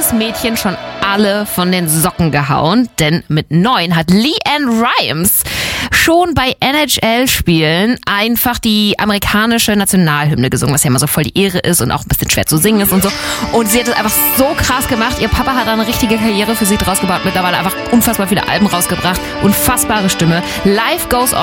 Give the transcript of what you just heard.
dieses Mädchen schon alle von den Socken gehauen, denn mit 9 hat LeAnn Rimes schon bei NHL-Spielen einfach die amerikanische Nationalhymne gesungen, was ja immer so voll die Ehre ist und auch ein bisschen schwer zu singen ist und so. Und sie hat es einfach so krass gemacht. Ihr Papa hat da eine richtige Karriere für sie draus gebaut, mittlerweile einfach unfassbar viele Alben rausgebracht, unfassbare Stimme. Life Goes On